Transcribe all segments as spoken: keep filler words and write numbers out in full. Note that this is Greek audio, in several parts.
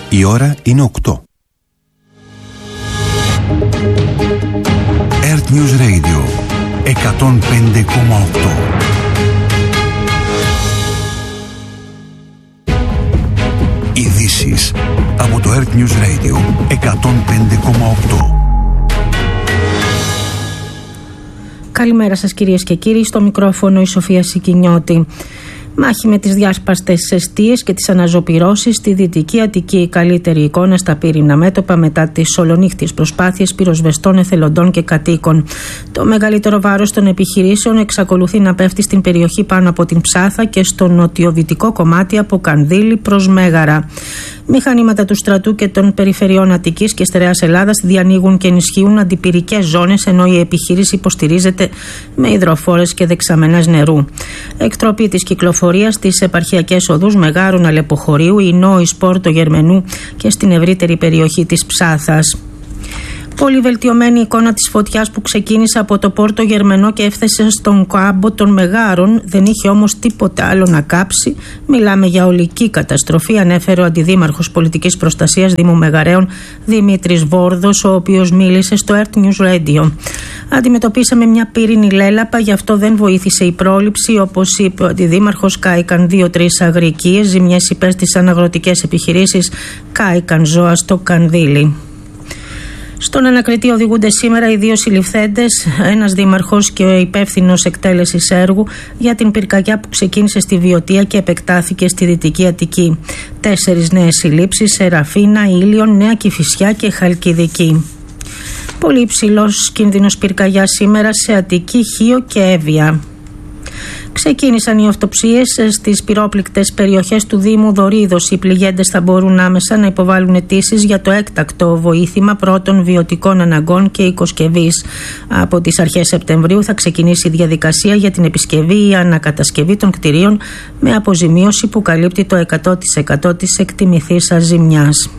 Η ώρα είναι οκτώ. Earth News Radio εκατόν πέντε κόμμα οκτώ. Ειδήσεις από το Earth News Radio εκατόν πέντε κόμμα οκτώ. Καλημέρα σας κυρίες και κύριοι, στο μικρόφωνο η Σοφία Σικινιώτη. Μάχη με τις διάσπαστες εστίες και τις αναζωπυρώσεις στη Δυτική Αττική. Η καλύτερη εικόνα στα πύριννα μέτωπα μετά τις ολονύχτιες προσπάθειες πυροσβεστών, εθελοντών και κατοίκων. Το μεγαλύτερο βάρος των επιχειρήσεων εξακολουθεί να πέφτει στην περιοχή πάνω από την Ψάθα και στο νοτιοδυτικό κομμάτι από Κανδύλη προς Μέγαρα. Μηχανήματα του στρατού και των περιφερειών Αττικής και Στερεάς Ελλάδας διανοίγουν και ενισχύουν αντιπυρικές ζώνες, ενώ η επιχείρηση υποστηρίζεται με υδροφόρες και δεξαμενές νερού. Εκτροπή της κυκλοφορίας στις επαρχιακές οδούς Μεγάρων, Αλεποχωρίου, Ινώης, Πόρτο Γερμενού και στην ευρύτερη περιοχή της Ψάθας. Πολύ βελτιωμένη εικόνα της φωτιάς που ξεκίνησε από το Πόρτο Γερμενό και έφτασε στον κάμπο των Μεγάρων, δεν είχε όμως τίποτε άλλο να κάψει. Μιλάμε για ολική καταστροφή, ανέφερε ο Αντιδήμαρχος Πολιτικής Προστασίας Δήμου Μεγαρέων Δημήτρης Βόρδος, ο οποίος μίλησε στο Earth News Radio. Αντιμετωπίσαμε μια πύρινη λέλαπα, γι' αυτό δεν βοήθησε η πρόληψη. Όπως είπε ο Αντιδήμαρχος, κάηκαν δύο-τρεις αγρικίες, ζημιές υπέστησαν αγροτικές επιχειρήσεις, κάηκαν ζώα στο Κανδύλι. Στον ανακριτή οδηγούνται σήμερα οι δύο συλληφθέντες, ένας δήμαρχος και ο υπεύθυνος εκτέλεσης έργου για την πυρκαγιά που ξεκίνησε στη Βιωτία και επεκτάθηκε στη Δυτική Αττική. Τέσσερις νέες συλλήψεις σε Ραφίνα, Ήλιον, Νέα Κηφισιά και Χαλκιδική. Πολύ υψηλός κίνδυνος πυρκαγιά σήμερα σε Αττική, Χίο και Εύβοια. Ξεκίνησαν οι αυτοψίες στις πυρόπληκτες περιοχές του Δήμου Δωρίδος. Οι πληγέντες θα μπορούν άμεσα να υποβάλουν αιτήσεις για το έκτακτο βοήθημα πρώτων βιωτικών αναγκών και οικοσκευής. Από τις αρχές Σεπτεμβρίου θα ξεκινήσει η διαδικασία για την επισκευή ή ανακατασκευή των κτηρίων με αποζημίωση που καλύπτει το εκατό τοις εκατό της εκτιμηθήσας ζημιάς.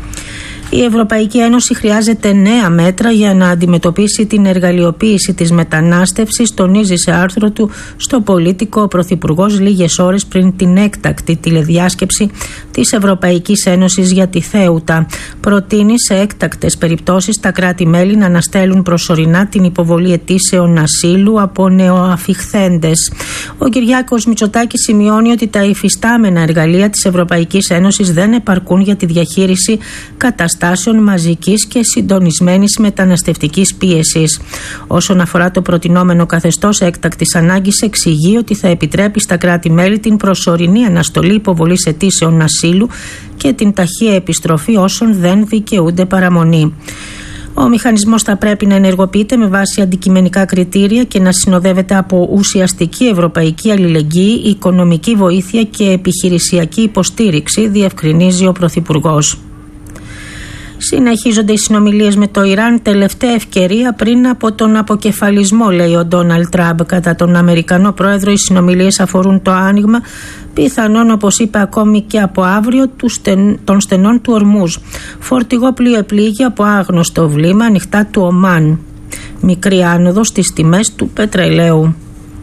Η Ευρωπαϊκή Ένωση χρειάζεται νέα μέτρα για να αντιμετωπίσει την εργαλειοποίηση της μετανάστευσης, τονίζει σε άρθρο του στο Πολίτικο ο Πρωθυπουργός λίγες ώρες πριν την έκτακτη τηλεδιάσκεψη της Ευρωπαϊκής Ένωσης για τη Θέουτα. Προτείνει σε έκτακτες περιπτώσεις τα κράτη-μέλη να αναστέλουν προσωρινά την υποβολή αιτήσεων ασύλου από νεοαφιχθέντες. Ο Κυριάκος Μητσοτάκης σημειώνει ότι τα υφιστάμενα εργαλεία της Ευρωπαϊκής Ένωσης δεν επαρκούν για τη διαχείριση καταστάσεων μαζικής και συντονισμένης μεταναστευτικής πίεσης. Όσον αφορά το προτινόμενο καθεστώς έκτακτης ανάγκης, εξηγεί ότι θα επιτρέπει στα κράτη-μέλη την προσωρινή αναστολή υποβολής αιτήσεων ασύλου και την ταχεία επιστροφή όσων δεν δικαιούνται παραμονή. Ο μηχανισμός θα πρέπει να ενεργοποιείται με βάση αντικειμενικά κριτήρια και να συνοδεύεται από ουσιαστική ευρωπαϊκή αλληλεγγύη, οικονομική βοήθεια και επιχειρησιακή υποστήριξη, διευκρινίζει ο Πρωθυπουργός. Συνεχίζονται οι συνομιλίες με το Ιράν, τελευταία ευκαιρία πριν από τον αποκεφαλισμό, λέει ο Ντόναλντ Τραμπ. Κατά τον Αμερικανό πρόεδρο, οι συνομιλίες αφορούν το άνοιγμα, πιθανόν όπως είπε ακόμη και από αύριο, των στενών του Ορμούζ. Φορτηγό πλοίο επλήγει από άγνωστο βλήμα ανοιχτά του Ομάν. Μικρή άνοδο στις τιμές του πετρελαίου.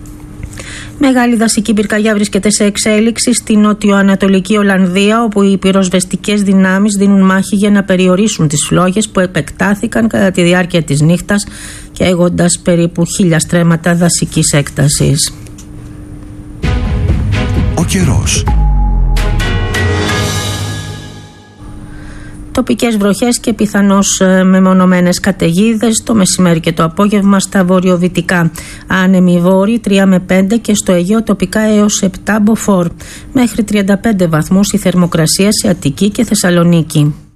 Μεγάλη δασική πυρκαγιά βρίσκεται σε εξέλιξη στη νοτιοανατολική Ολλανδία, όπου οι πυροσβεστικές δυνάμεις δίνουν μάχη για να περιορίσουν τις φλόγες που επεκτάθηκαν κατά τη διάρκεια της νύχτας, καίγοντας περίπου χίλια στρέμματα δασικής έκτασης. Ο καιρός. Τοπικές βροχές και πιθανώς μεμονωμένες καταιγίδες το μεσημέρι και το απόγευμα στα βορειοδυτικά. Άνεμοι βόρειοι τρία με πέντε και στο Αιγαίο τοπικά έως επτά μποφόρ. Μέχρι τριάντα πέντε βαθμούς η θερμοκρασία σε Αττική και Θεσσαλονίκη.